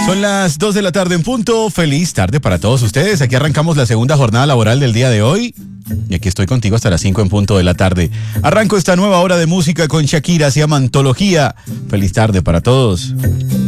Son las 2 de la tarde en punto. Feliz tarde para todos ustedes. Aquí arrancamos la segunda jornada laboral del día de hoy. Y aquí estoy contigo hasta las 5 en punto de la tarde. Arranco esta nueva hora de música con Shakira. Se llama Antología. Feliz tarde para todos.